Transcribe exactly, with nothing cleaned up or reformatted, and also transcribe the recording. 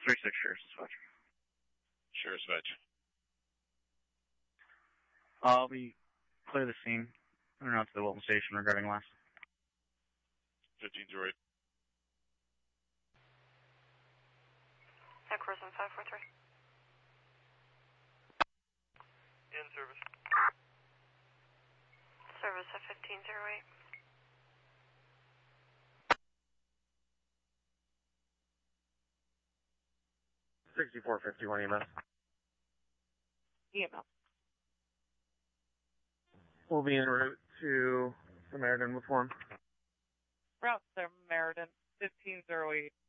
three six Sheriff Dispatch. Sheriff Dispatch. I'll be clear the scene. I don't know to the Wilton Station regarding last. fifteen zero eight. Equus five four three. In service. Service at fifteen zero eight. sixty-four fifty-one E M S. E M S. We'll be en route to Samaritan with one. Route to Samaritan, fifteen zero eight.